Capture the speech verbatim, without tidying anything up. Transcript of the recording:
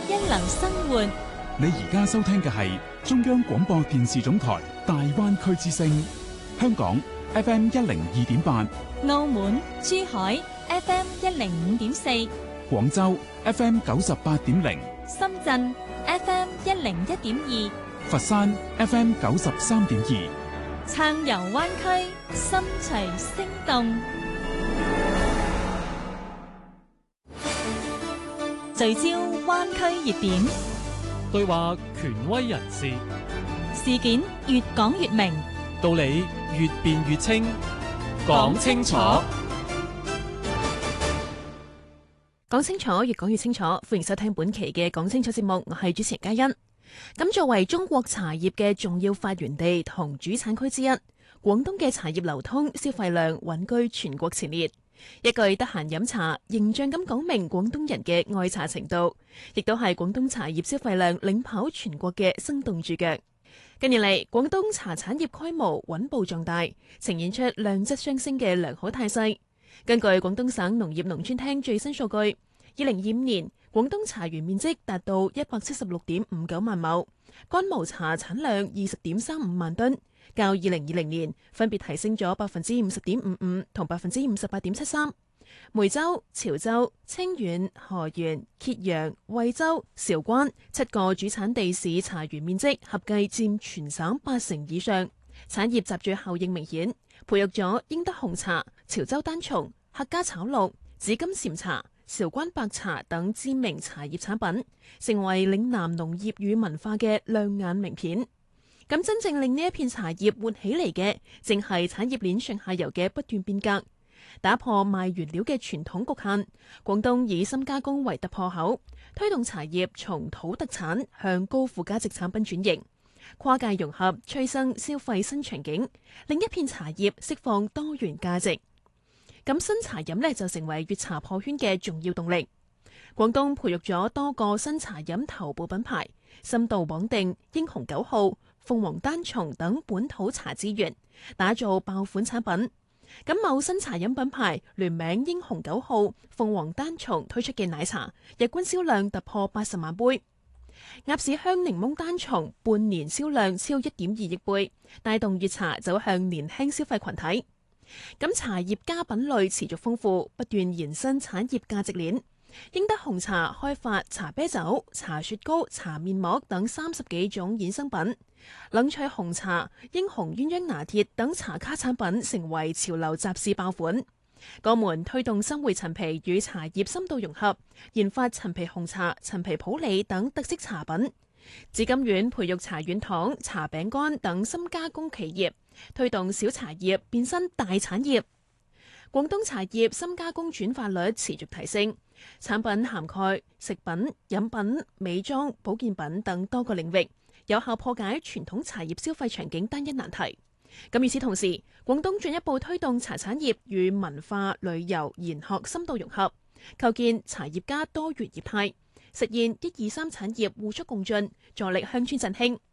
一流生活。 你而家收聽嘅係中央廣播電視總台大灣區之聲，香港 F M 一零二點八， 澳門、珠海 F M 一零五點四， 廣州 F M 九十八點零， 深圳 F M 一零一點二， 佛山 F M 九十三點二， 暢遊灣區，心隨聲動。聚焦灣區熱點， 對話權威人士， 事件越講越明， 道理越辯越清，講清楚， 講清楚，越講越清楚。歡迎收聽本期嘅講清楚節目，我係主持人嘉欣。咁作為中國茶葉嘅重要發源地同主產區之一，廣東嘅茶葉流通消費量穩居全國前列。一句得閒飲茶，形象咁講明廣東人嘅愛茶程度，亦都係廣東茶葉消費量領跑全國嘅生動注腳。近年嚟，廣東茶產業規模穩步壯大，呈現出量質相升嘅良好態勢。根據廣東省農業農村廳最新數據，二零二五年廣東茶園面積達到一百七十六點五九萬畝，乾毛茶產量二十點三五萬噸，較二零二零年分別提升咗百分之五十點五五同百分之五十八點七三。梅州、潮州、清遠、河源、揭陽、惠州、韶關七個主產地市茶園面積合計佔全省八成以上，產業集聚效應明顯，培育咗英德紅茶、潮州單叢、客家炒綠、紫金禪茶、韶關白茶等知名茶葉產品，成為嶺南農業與文化嘅亮眼名片。咁真正令呢一片茶葉活起嚟嘅，正係產業鏈上下游嘅不斷變革，打破賣原料嘅傳統局限。廣東以深加工為突破口，推動茶葉從土特產向高附加值產品轉型，跨界融合催生消費新場景，令一片茶葉釋放多元價值。咁新茶飲呢，就成為粵茶破圈嘅重要動力。廣東培育咗多個新茶飲頭部品牌，深度綁定英雄九號、鳳凰單叢等本土茶資源，打造爆款產品。咁某新茶飲品牌聯名英雄九號、鳳凰單叢推出嘅奶茶，日均銷量突破八十萬杯。鴨屎香檸檬單叢半年銷量超一點二億杯，帶動粵茶走向年輕消費群體。咁茶葉加品類持續豐富，不斷延伸產業價值鏈。英德紅茶開發茶啤酒、茶雪糕、茶面膜等三十幾種衍生品，冷萃紅茶、英雄鴛鴦拿鐵等茶卡產品成為潮流集市爆款。各門推動生活陳皮與茶葉深度融合，研發陳皮紅茶、陳皮普洱等特色茶品。紫金苑培育茶軟糖、茶餅乾等深加工企業，推動小茶葉變身大產業。廣東茶葉深加工轉化率持續提升，產品涵蓋食品、飲品、美妝、保健品等多個領域，有效破解傳統茶葉消費場景單一難題。咁與此同時，廣東進一步推動茶產業與文化、旅遊、研學深度融合，構建茶葉加多元業態，實現一二三產業互促共進，助力鄉村振興。